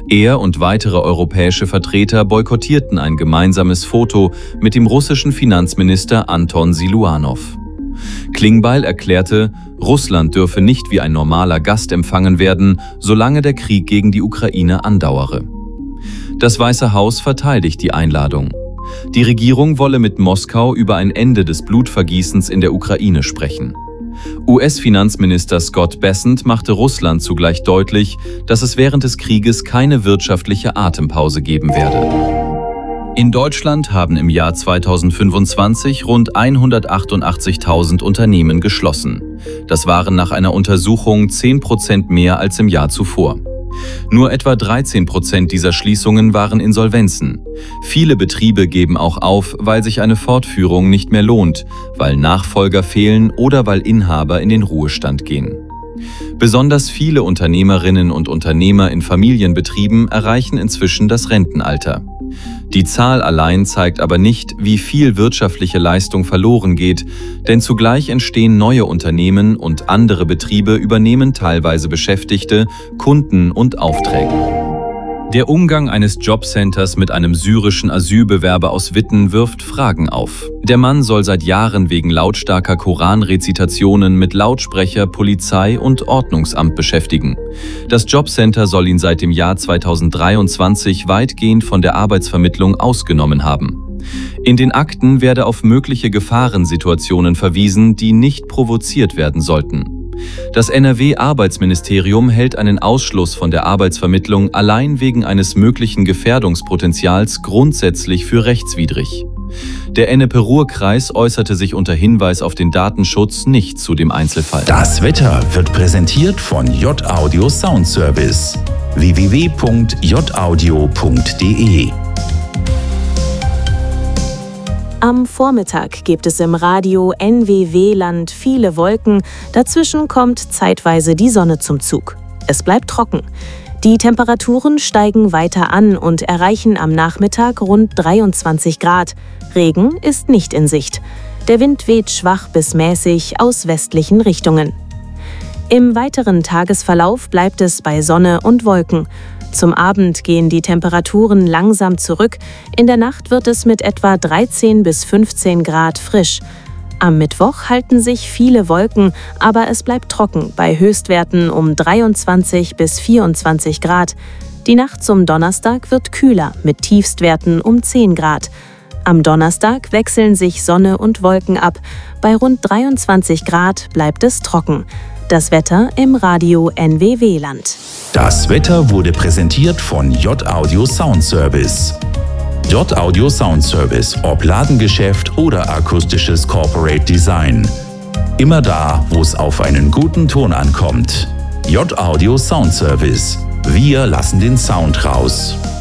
Er und weitere europäische Vertreter boykottierten ein gemeinsames Foto mit dem russischen Finanzminister Anton Siluanow. Klingbeil erklärte, Russland dürfe nicht wie ein normaler Gast empfangen werden, solange der Krieg gegen die Ukraine andauere. Das Weiße Haus verteidigt die Einladung. Die Regierung wolle mit Moskau über ein Ende des Blutvergießens in der Ukraine sprechen. US-Finanzminister Scott Bessent machte Russland zugleich deutlich, dass es während des Krieges keine wirtschaftliche Atempause geben werde. In Deutschland haben im Jahr 2025 rund 188.000 Unternehmen geschlossen. Das waren nach einer Untersuchung 10% mehr als im Jahr zuvor. Nur etwa 13% dieser Schließungen waren Insolvenzen. Viele Betriebe geben auch auf, weil sich eine Fortführung nicht mehr lohnt, weil Nachfolger fehlen oder weil Inhaber in den Ruhestand gehen. Besonders viele Unternehmerinnen und Unternehmer in Familienbetrieben erreichen inzwischen das Rentenalter. Die Zahl allein zeigt aber nicht, wie viel wirtschaftliche Leistung verloren geht, denn zugleich entstehen neue Unternehmen und andere Betriebe übernehmen teilweise Beschäftigte, Kunden und Aufträge. Der Umgang eines Jobcenters mit einem syrischen Asylbewerber aus Witten wirft Fragen auf. Der Mann soll seit Jahren wegen lautstarker Koranrezitationen mit Lautsprecher, Polizei und Ordnungsamt beschäftigen. Das Jobcenter soll ihn seit dem Jahr 2023 weitgehend von der Arbeitsvermittlung ausgenommen haben. In den Akten werde auf mögliche Gefahrensituationen verwiesen, die nicht provoziert werden sollten. Das NRW-Arbeitsministerium hält einen Ausschluss von der Arbeitsvermittlung allein wegen eines möglichen Gefährdungspotenzials grundsätzlich für rechtswidrig. Der Ennepe-Ruhr-Kreis äußerte sich unter Hinweis auf den Datenschutz nicht zu dem Einzelfall. Das Wetter wird präsentiert von J-Audio Soundservice. www.jaudio.de. Am Vormittag gibt es im Radio NWW-Land viele Wolken, dazwischen kommt zeitweise die Sonne zum Zug. Es bleibt trocken. Die Temperaturen steigen weiter an und erreichen am Nachmittag rund 23 Grad. Regen ist nicht in Sicht. Der Wind weht schwach bis mäßig aus westlichen Richtungen. Im weiteren Tagesverlauf bleibt es bei Sonne und Wolken. Zum Abend gehen die Temperaturen langsam zurück. In der Nacht wird es mit etwa 13 bis 15 Grad frisch. Am Mittwoch halten sich viele Wolken, aber es bleibt trocken bei Höchstwerten um 23 bis 24 Grad. Die Nacht zum Donnerstag wird kühler mit Tiefstwerten um 10 Grad. Am Donnerstag wechseln sich Sonne und Wolken ab. Bei rund 23 Grad bleibt es trocken. Das Wetter im Radio NWW-Land. Das Wetter wurde präsentiert von J-Audio Soundservice. J-Audio Soundservice, ob Ladengeschäft oder akustisches Corporate Design. Immer da, wo es auf einen guten Ton ankommt. J-Audio Soundservice. Wir lassen den Sound raus.